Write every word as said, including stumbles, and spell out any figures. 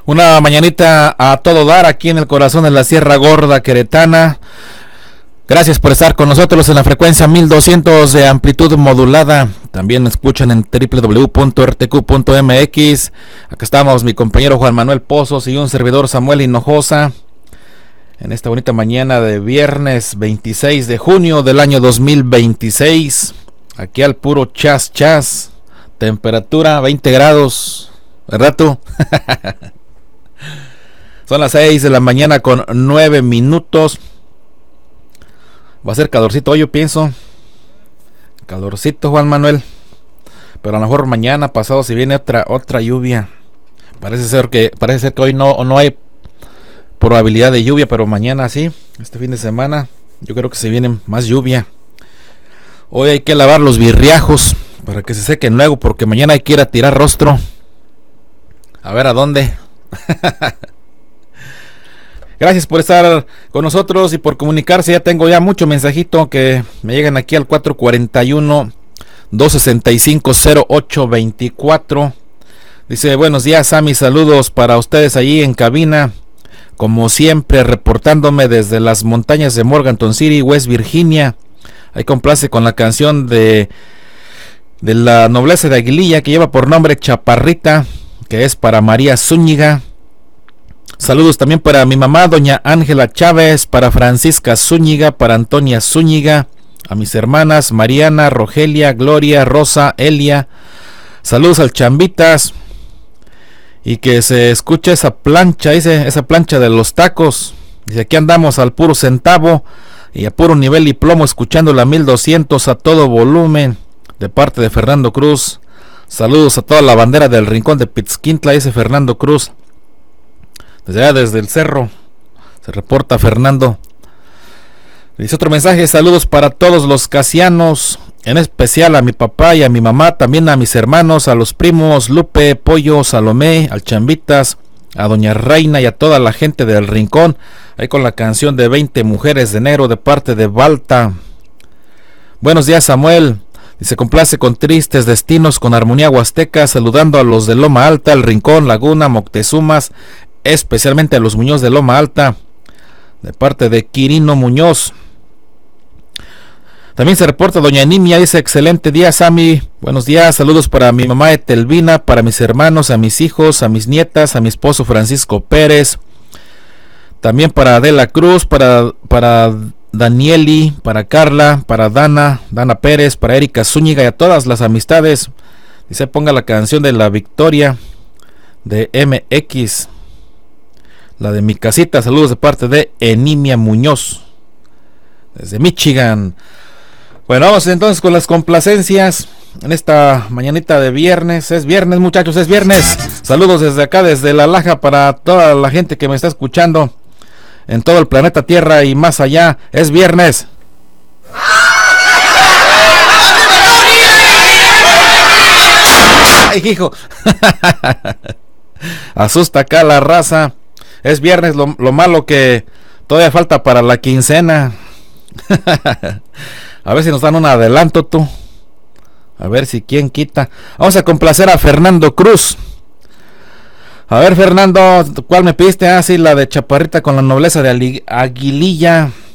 Una mañanita a todo dar aquí en el corazón de la Sierra Gorda Queretana. Gracias por estar con nosotros en la frecuencia mil doscientos de amplitud modulada. También me escuchan en doble u doble u doble u punto r t q punto m x. Acá estamos mi compañero Juan Manuel Pozos y un servidor Samuel Hinojosa. En esta bonita mañana de viernes veintiséis de junio del año dos mil veintiséis. Aquí al puro chas chas. Temperatura veinte grados. ¿Verdad tú? Son las seis de la mañana con nueve minutos. Va a ser calorcito hoy, yo pienso. Calorcito, Juan Manuel. Pero a lo mejor mañana pasado si viene otra otra lluvia. Parece ser que parece ser que hoy no, no hay probabilidad de lluvia, pero mañana sí. Este fin de semana yo creo que se viene más lluvia. Hoy hay que lavar los birriajos para que se sequen luego, porque mañana hay que ir a tirar rostro. A ver a dónde. Gracias por estar con nosotros y por comunicarse. Ya tengo ya mucho mensajito que me llegan aquí al cuatro cuatro uno, dos seis cinco, cero ocho dos cuatro. Dice: buenos días, Sammy, saludos para ustedes allí en cabina. Como siempre, reportándome desde las montañas de Morganton City, West Virginia. Ahí complace con la canción de, de la nobleza de Aguililla, que lleva por nombre Chaparrita, que es para María Zúñiga. Saludos también para mi mamá, doña Ángela Chávez, para Francisca Zúñiga, para Antonia Zúñiga, a mis hermanas Mariana, Rogelia, Gloria, Rosa, Elia. Saludos al Chambitas. Y que se escuche esa plancha, dice, esa plancha de los tacos. Dice: aquí andamos al puro centavo y a puro nivel y plomo, escuchando la mil doscientos a todo volumen, de parte de Fernando Cruz. Saludos a toda la bandera del Rincón de Pitzquintla, dice Fernando Cruz. Desde allá, desde el cerro, se reporta Fernando. Dice otro mensaje: saludos para todos los casianos, en especial a mi papá y a mi mamá, también a mis hermanos, a los primos Lupe, Pollo, Salomé, al Chambitas, a doña Reina y a toda la gente del Rincón. Ahí con la canción de veinte mujeres de enero, de parte de Balta. Buenos días, Samuel. Se complace con Tristes Destinos, con Armonía Huasteca, saludando a los de Loma Alta, El Rincón, Laguna, Moctezumas, especialmente a los Muñoz de Loma Alta, de parte de Quirino Muñoz. También se reporta doña Enimia, dice: excelente día, Sammy, buenos días, saludos para mi mamá Etelvina, para mis hermanos, a mis hijos, a mis nietas, a mi esposo Francisco Pérez, también para Adela Cruz, para, para Danieli, para Carla, para Dana, Dana Pérez, para Erika Zúñiga y a todas las amistades. Dice: ponga la canción de La Victoria de M X, la de Mi Casita. Saludos de parte de Enimia Muñoz, desde Michigan. Bueno, vamos entonces con las complacencias en esta mañanita de viernes. Es viernes, muchachos, es viernes. Saludos desde acá, desde La Laja, para toda la gente que me está escuchando en todo el planeta Tierra y más allá. Es viernes. Ay, hijo. Asusta acá la raza. Es viernes, lo, lo malo que todavía falta para la quincena. A ver si nos dan un adelanto, tú. A ver si quién quita. Vamos a complacer a Fernando Cruz. A ver, Fernando, ¿cuál me pediste? Ah, sí, la de Chaparrita con la nobleza de Aguililla.